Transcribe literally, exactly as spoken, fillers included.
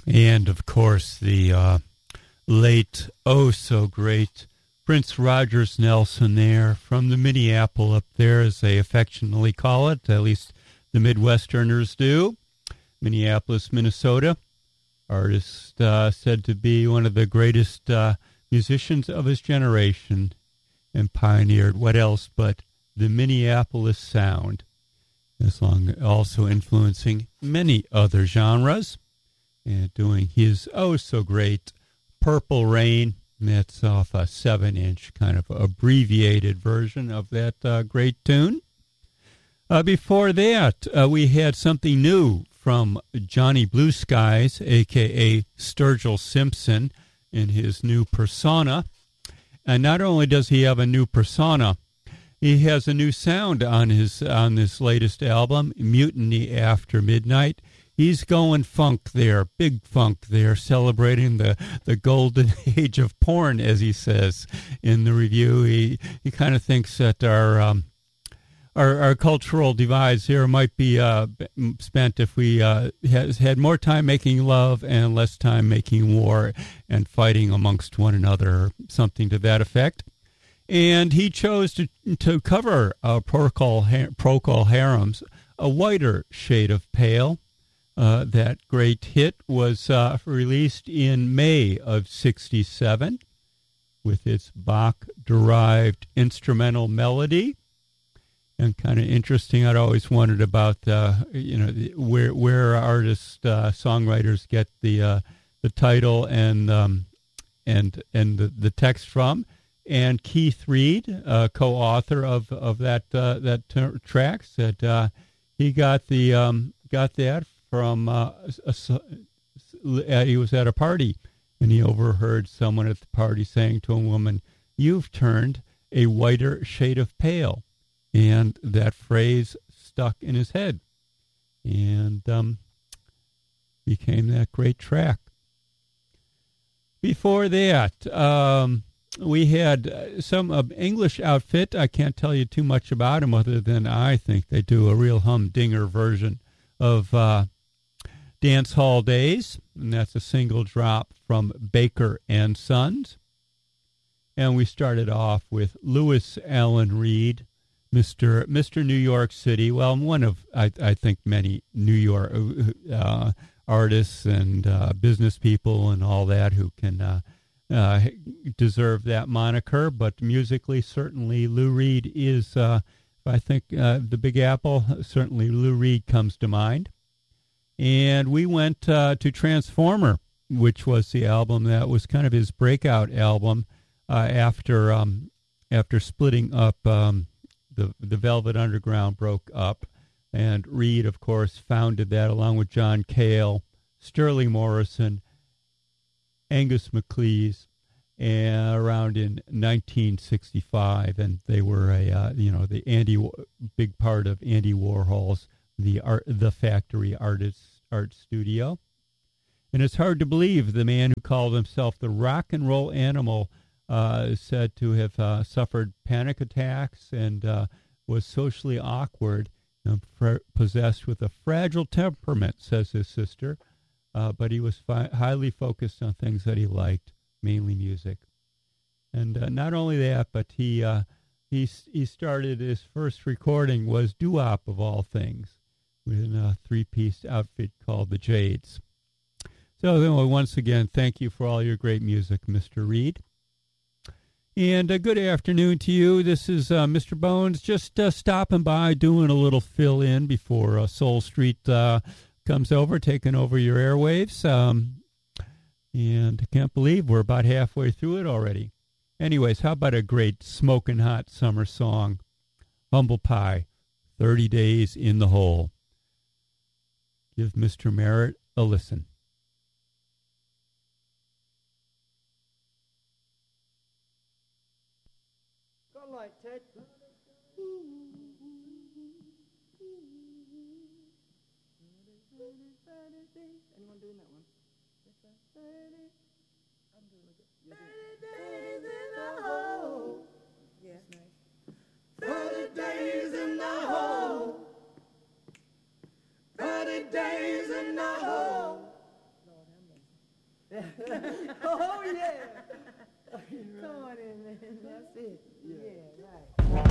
And, of course, the uh, late, oh so great Prince Rogers Nelson there from the Minneapolis up there, as they affectionately call it, at least the Midwesterners do, Minneapolis, Minnesota. Artist uh, said to be one of the greatest uh, musicians of his generation, and pioneered what else but the Minneapolis sound, as long also influencing many other genres, and doing his oh so great Purple Rain. That's off a seven-inch kind of abbreviated version of that uh, great tune. Uh, before that, uh, we had something new from Johnny Blue Skies, a k a. Sturgill Simpson, in his new persona. And not only does he have a new persona, he has a new sound on his on this latest album, Mutiny After Midnight. He's going funk there, big funk there, celebrating the, the golden age of porn, as he says in the review. He he kind of thinks that our um, our, our cultural divides here might be uh, spent if we uh, has had more time making love and less time making war and fighting amongst one another, something to that effect. And he chose to to cover uh, Procol, Procol Harum's A Whiter Shade of Pale. Uh, that great hit was uh, released in May of sixty-seven with its Bach-derived instrumental melody. And kind of interesting, I'd always wondered about, uh, you know, where where artists, uh, songwriters get the uh, the title and um, and and the, the text from. And Keith Reed, uh, co-author of of that uh, that t- track, said uh, he got the um, got that from uh, a, a, he was at a party, and he overheard someone at the party saying to a woman, "You've turned a whiter shade of pale," and that phrase stuck in his head, and um, became that great track. Before that, um, we had some uh, English outfit. I can't tell you too much about them other than I think they do a real humdinger version of uh, Dance Hall Days, and that's a single drop from Baker and Sons. And we started off with Louis Allen Reed, Mister Mister New York City. Well, one of, I, I think, many New York uh, artists and uh, business people and all that who can uh, uh, deserve that moniker. But musically, certainly Lou Reed is, uh, I think, uh, the Big Apple, certainly Lou Reed comes to mind. And we went uh, to Transformer, which was the album that was kind of his breakout album uh, after um, after splitting up. Um, the the Velvet Underground broke up, and Reed, of course, founded that along with John Cale, Sterling Morrison, Angus MacLeese, and around in nineteen sixty-five, and they were a uh, you know the Andy big part of Andy Warhol's the art the Factory Artists Art Studio. And it's hard to believe the man who called himself the rock and roll animal uh, is said to have uh, suffered panic attacks and uh, was socially awkward and fr- possessed with a fragile temperament, says his sister. Uh, but he was fi- highly focused on things that he liked, mainly music. And uh, not only that, but he uh, he he started his first recording was doo-wop of all things, with a three-piece outfit called the Jades. So then, once again, thank you for all your great music, Mister Reed. And a good afternoon to you. This is uh, Mister Bones, just uh, stopping by, doing a little fill-in before uh, Soul Street uh, comes over, taking over your airwaves. Um, and I can't believe we're about halfway through it already. Anyways, how about a great smoking hot summer song? Humble Pie, thirty days in the Hole. Give Mister Merritt a listen. Good light, Ted. Anyone doing that one? I'm doing it. thirty days in the hole. Yeah. thirty days in the hole. thirty days in the hole. Lord have mercy. Oh, yeah. Come on in, man. That's it. Yeah, right.